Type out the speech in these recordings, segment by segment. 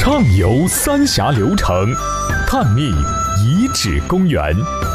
畅游三峡流程，探秘遗址公园。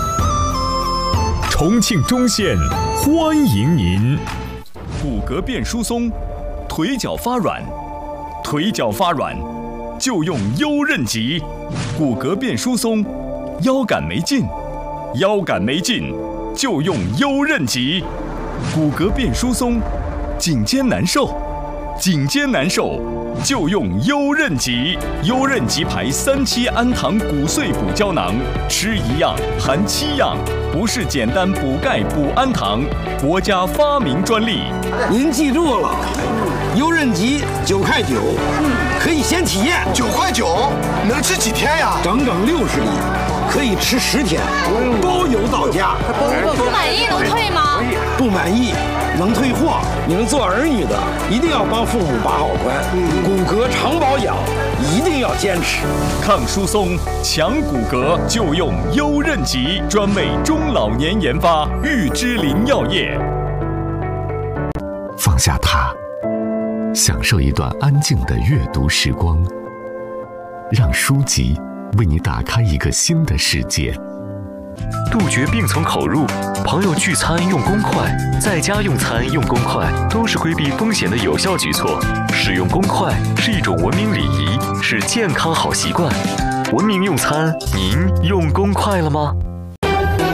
重庆中县欢迎您。 骨骼变疏松，腿脚发软，腿脚发软就用优韧极。骨骼变疏松，腰杆没劲，腰杆没劲就用优韧极。骨骼变疏松，颈肩难受，颈肩难受就用优韧极。优韧极牌3期氨糖骨碎补胶囊，吃1样含7样，不是简单补钙补氨糖，国家发明专利。 您记住了，优韧极9块9，可以先体验。 9块9，能吃几天呀？ 整整60粒，可以吃10天，包邮到家。 不满意能退吗？ 不满意能退货。你们做儿女的一定要帮父母把好关，骨骼常保养一定要坚持。 抗疏松、强骨骼就用优韧极，专为中老年研发，玉芝林药业。 放下它，享受一段安静的阅读时光，让书籍为你打开一个新的世界。 杜绝病从口入，朋友聚餐用公筷，在家用餐用公筷，都是规避风险的有效举措。使用公筷是一种文明礼仪，是健康好习惯。文明用餐，您用公筷了吗？